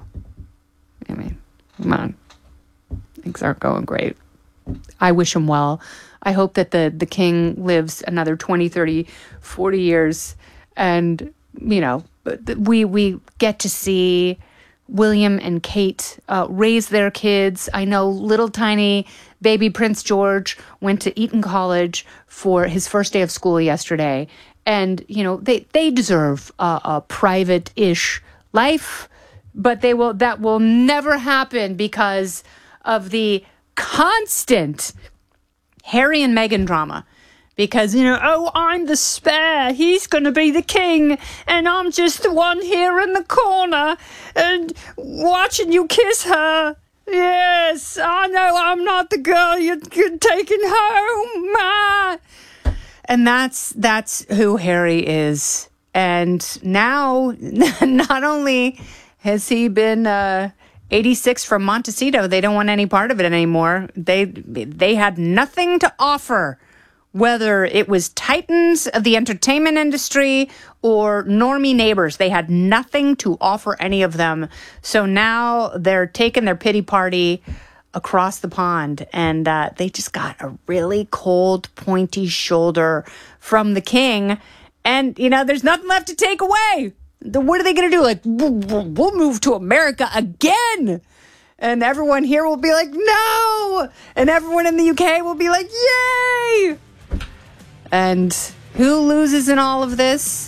I mean, come on. Things aren't going great. I wish him well. I hope that the, the king lives another twenty, thirty, forty years. And, you know, we, we get to see William and Kate uh, raise their kids. I know little tiny baby Prince George went to Eton College for his first day of school yesterday. And, you know, they, they deserve a, a private-ish life, but they will that will never happen because of the constant Harry and Meghan drama. Because, you know, oh, I'm the spare, he's going to be the king, and I'm just the one here in the corner and watching you kiss her. Yes, I know I'm not the girl you're, you're taking home, ma. And that's that's who Harry is. And now, not only has he been uh, eighty-six from Montecito, they don't want any part of it anymore. They they had nothing to offer, whether it was titans of the entertainment industry or normie neighbors. They had nothing to offer any of them. So now they're taking their pity party across the pond, and uh, they just got a really cold, pointy shoulder from the king. And, you know, there's nothing left to take away. The, what are they going to do? Like, we'll move to America again. And everyone here will be like, no. And everyone in the U K will be like, yay. And who loses in all of this?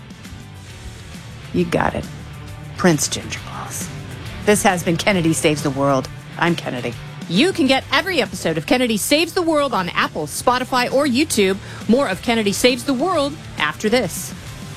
You got it. Prince Gingerclaws. This has been Kennedy Saves the World. I'm Kennedy. You can get every episode of Kennedy Saves the World on Apple, Spotify, or YouTube. More of Kennedy Saves the World after this.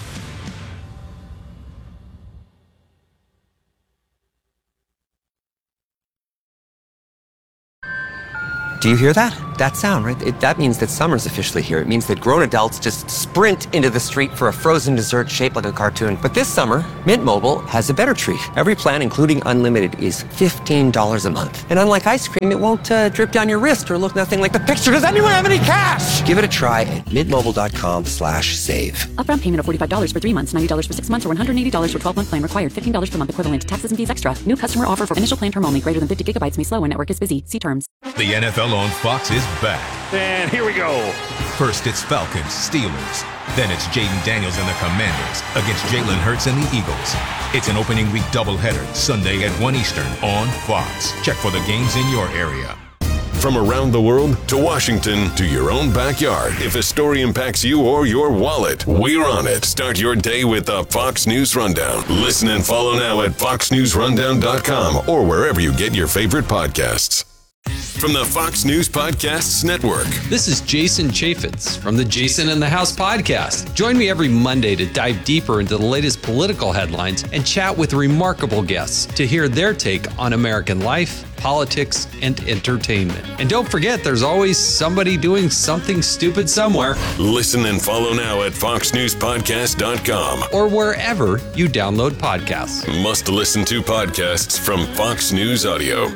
Do you hear that? That sound, right? It, that means that summer's officially here. It means that grown adults just sprint into the street for a frozen dessert shaped like a cartoon. But this summer, Mint Mobile has a better treat. Every plan, including unlimited, is fifteen dollars a month. And unlike ice cream, it won't uh, drip down your wrist or look nothing like the picture. Does anyone have any cash? Give it a try at mintmobile.com slash save. Upfront payment of forty-five dollars for three months, ninety dollars for six months, or one hundred eighty dollars for twelve-month plan required. fifteen dollars per month equivalent. Taxes and fees extra. New customer offer for initial plan term only. Greater than fifty gigabytes may slow when network is busy. See terms. The N F L on Fox is back. And here we go. First, it's Falcons, Steelers. Then it's Jaden Daniels and the Commanders against Jalen Hurts and the Eagles. It's an opening week doubleheader, Sunday at one Eastern on Fox. Check for the games in your area. From around the world to Washington to your own backyard. If a story impacts you or your wallet, we're on it. Start your day with the Fox News Rundown. Listen and follow now at fox news rundown dot com or wherever you get your favorite podcasts. From the Fox News Podcasts Network. This is Jason Chaffetz from the Jason in the House podcast. Join me every Monday to dive deeper into the latest political headlines and chat with remarkable guests to hear their take on American life, politics, and entertainment. And don't forget, there's always somebody doing something stupid somewhere. Listen and follow now at fox news podcast dot com or wherever you download podcasts. Must listen to podcasts from Fox News Audio.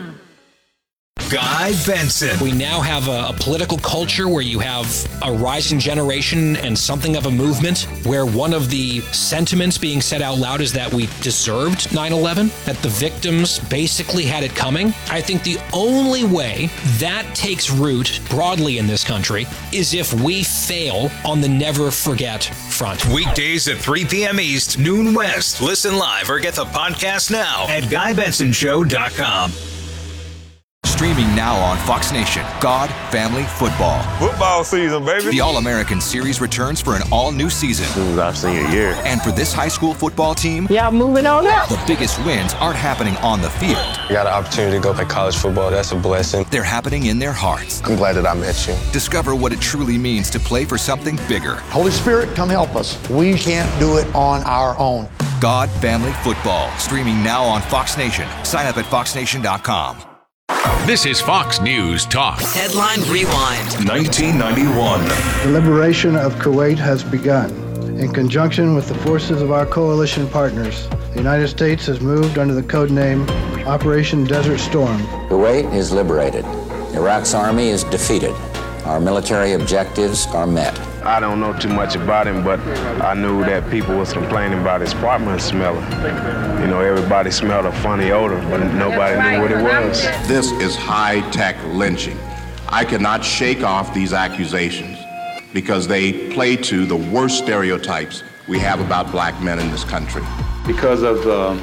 Guy Benson. We now have a, a political culture where you have a rising generation and something of a movement where one of the sentiments being said out loud is that we deserved nine eleven, that the victims basically had it coming. I think the only way that takes root broadly in this country is if we fail on the never forget front. Weekdays at three p.m. East, noon West. Listen live or get the podcast now at guy benson show dot com. Streaming now on Fox Nation, God, Family, Football. Football season, baby. The All-American Series returns for an all-new season. This is our senior year. And for this high school football team, yeah, moving on up. The biggest wins aren't happening on the field. I got an opportunity to go play college football. That's a blessing. They're happening in their hearts. I'm glad that I met you. Discover what it truly means to play for something bigger. Holy Spirit, come help us. We can't do it on our own. God, Family, Football. Streaming now on Fox Nation. Sign up at fox nation dot com. This is Fox News Talk. Headline Rewind. nineteen ninety-one. The liberation of Kuwait has begun. In conjunction with the forces of our coalition partners, the United States has moved under the code name Operation Desert Storm. Kuwait is liberated. Iraq's army is defeated. Our military objectives are met. I don't know too much about him, but I knew that people was complaining about his apartment smelling. You know, everybody smelled a funny odor, but nobody knew what it was. This is high-tech lynching. I cannot shake off these accusations because they play to the worst stereotypes we have about black men in this country. Because of the,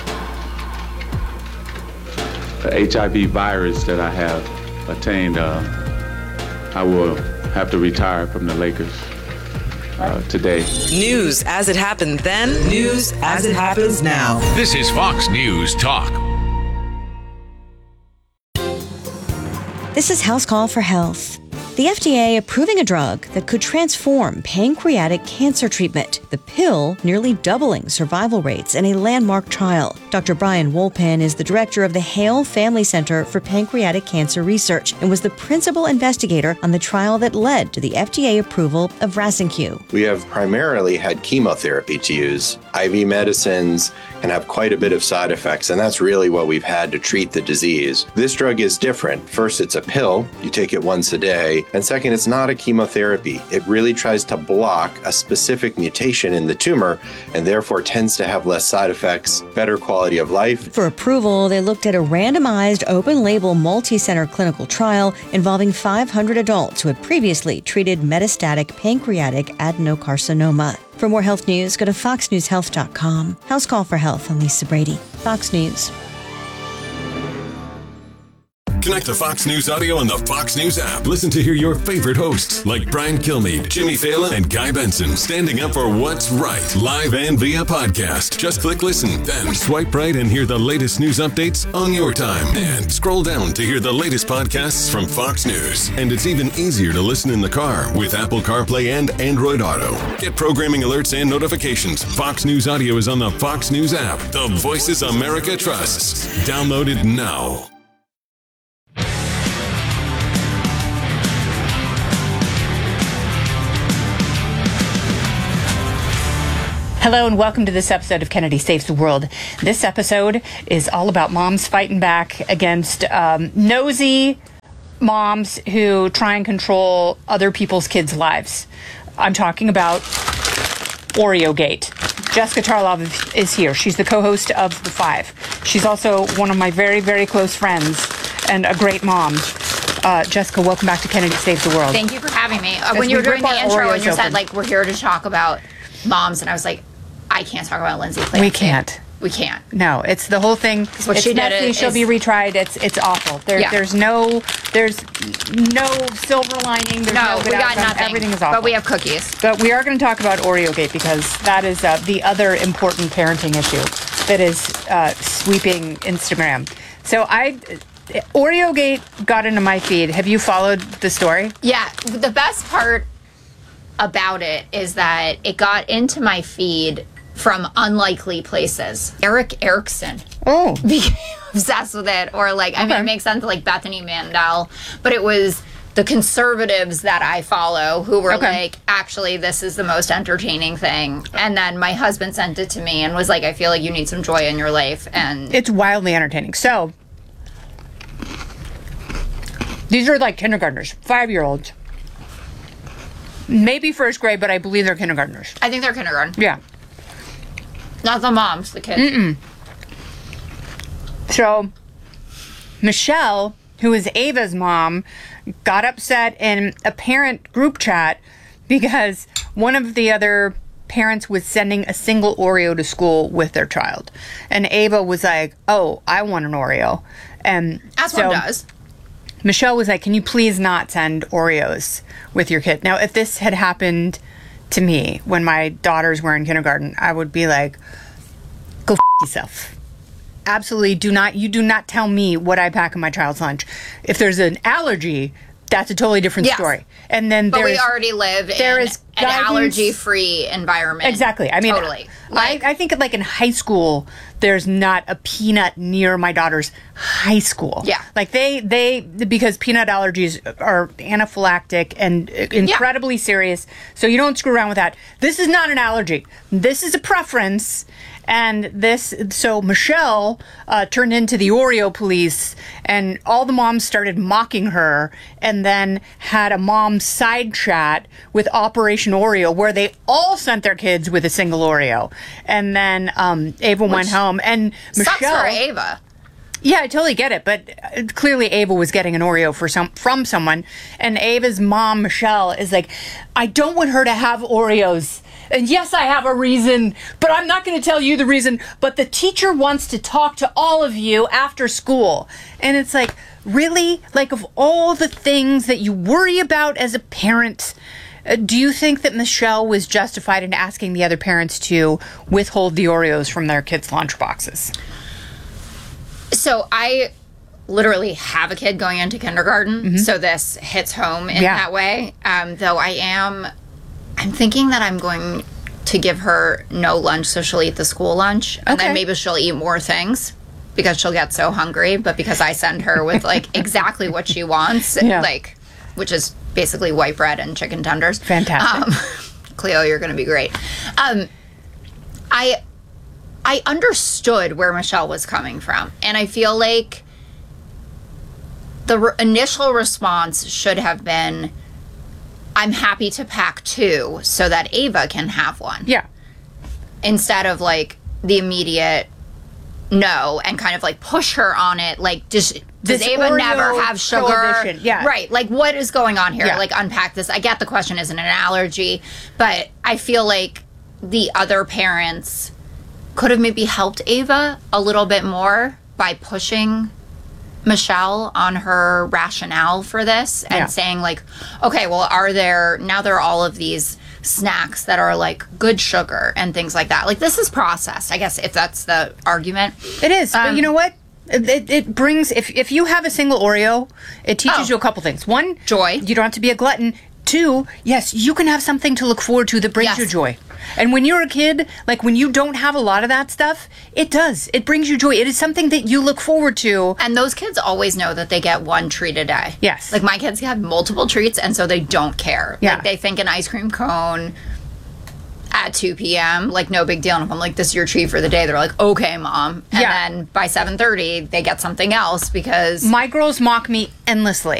the H I V virus that I have attained, uh, I will have to retire from the Lakers uh, today. News as it happened then, news as it happens now. This is Fox News Talk. This is House Call for Health. The F D A approving a drug that could transform pancreatic cancer treatment. The pill nearly doubling survival rates in a landmark trial. Doctor Brian Wolpin is the director of the Hale Family Center for Pancreatic Cancer Research and was the principal investigator on the trial that led to the F D A approval of Rasenq. We have primarily had chemotherapy to use. I V medicines can have quite a bit of side effects, and that's really what we've had to treat the disease. This drug is different. First, it's a pill. You take it once a day. And second, it's not a chemotherapy. It really tries to block a specific mutation in the tumor and therefore tends to have less side effects, better quality of life. For approval, they looked at a randomized, open-label, multi-center clinical trial involving five hundred adults who had previously treated metastatic pancreatic adenocarcinoma. For more health news, go to fox news health dot com. House Call for Health, I'm Lisa Brady. Fox News. Connect to Fox News Audio on the Fox News app. Listen to hear your favorite hosts like Brian Kilmeade, Jimmy Fallon, and Guy Benson standing up for what's right, live and via podcast. Just click listen, then swipe right and hear the latest news updates on your time. And scroll down to hear the latest podcasts from Fox News. And it's even easier to listen in the car with Apple CarPlay and Android Auto. Get programming alerts and notifications. Fox News Audio is on the Fox News app. The voices America trusts. Download it now. Hello and welcome to this episode of Kennedy Saves the World. This episode is all about moms fighting back against um, nosy moms who try and control other people's kids' lives. I'm talking about OreoGate. Jessica Tarlov is here. She's the co-host of The Five. She's also one of my very, very close friends and a great mom. Uh, Jessica, welcome back to Kennedy Saves the World. Thank you for having me. Uh, when you were doing the intro Oreos and you open. said, like, we're here to talk about moms, and I was like, I can't talk about Lindsay Clancy. We can't. We can't. No, it's the whole thing. What it's she messy, did she'll is, be retried. It's it's awful. There, yeah. There's no there's no silver lining. There's no, no we got outcome. nothing. Everything is awful. But we have cookies. But we are going to talk about OreoGate because that is uh, the other important parenting issue that is uh, sweeping Instagram. So I... OreoGate got into my feed. Have you followed the story? Yeah. The best part about it is that it got into my feed from unlikely places. Eric Erickson. Oh. Became obsessed with it. Or like, I okay. mean, it makes sense like Bethany Mandel. But it was the conservatives that I follow who were okay. like, actually, this is the most entertaining thing. And then my husband sent it to me and was like, I feel like you need some joy in your life. And it's wildly entertaining. So... these are like kindergartners, five-year-olds. Maybe first grade, but I believe they're kindergartners. I think they're kindergarten. Yeah. Not the moms, the kids. Mm-mm. So, Michelle, who is Ava's mom, got upset in a parent group chat because one of the other parents was sending a single Oreo to school with their child. And Ava was like, oh, I want an Oreo. And As so, one does. Michelle was like, can you please not send Oreos with your kid? Now, if this had happened to me when my daughters were in kindergarten, I would be like, go f*** yourself. Absolutely do not, you do not tell me what I pack in my child's lunch. If there's an allergy, that's a totally different yes. story. And then But there we is, already live there in is an allergy-free environment. Exactly. I mean, totally. Like, I, I think like in high school, there's not a peanut near my daughter's high school. Yeah. Like they, they because peanut allergies are anaphylactic and incredibly yeah. serious. So you don't screw around with that. This is not an allergy. This is a preference. And this, so Michelle uh, turned into the Oreo police, and all the moms started mocking her, and then had a mom side chat with Operation Oreo, where they all sent their kids with a single Oreo. And then um, Ava Which went home, and Michelle. Sucks for Ava. Yeah, I totally get it, but clearly Ava was getting an Oreo for some from someone, and Ava's mom, Michelle, is like, I don't want her to have Oreos. And yes, I have a reason, but I'm not going to tell you the reason. But the teacher wants to talk to all of you after school. And it's like, really? Like, of all the things that you worry about as a parent, uh, do you think that Michelle was justified in asking the other parents to withhold the Oreos from their kids' lunchboxes? So I literally have a kid going into kindergarten, mm-hmm. so this hits home in yeah. that way. Um, though I am... I'm thinking that I'm going to give her no lunch so she'll eat the school lunch. And okay. then maybe she'll eat more things because she'll get so hungry. But because I send her with, like, exactly what she wants, yeah. like, which is basically white bread and chicken tenders. Fantastic. Um, Cleo, you're going to be great. Um, I, I understood where Michelle was coming from. And I feel like the re- initial response should have been, I'm happy to pack two so that Ava can have one. Yeah. Instead of like the immediate no and kind of like push her on it. Like, does, does this Ava Oreo never have sugar? Yeah. Right. Like, what is going on here? Yeah. Like, unpack this. I get the question isn't an allergy, but I feel like the other parents could have maybe helped Ava a little bit more by pushing Michelle on her rationale for this and Yeah. saying like, okay, well, are there, now there are all of these snacks that are like good sugar and things like that. Like this is processed, I guess, if that's the argument. It is, Um, but you know what? It, it brings, if, if you have a single Oreo, it teaches Oh. you a couple things. One, joy. You don't have to be a glutton. Two, yes, you can have something to look forward to that brings Yes. you joy. And when you're a kid, like when you don't have a lot of that stuff, it does. It brings you joy. It is something that you look forward to. And those kids always know that they get one treat a day. Yes. Like my kids have multiple treats, and so they don't care. Yeah. Like they think an ice cream cone at two p.m., like no big deal. And if I'm like, this is your treat for the day, they're like, okay, Mom. And Yeah. then by seven thirty, they get something else because... My girls mock me endlessly.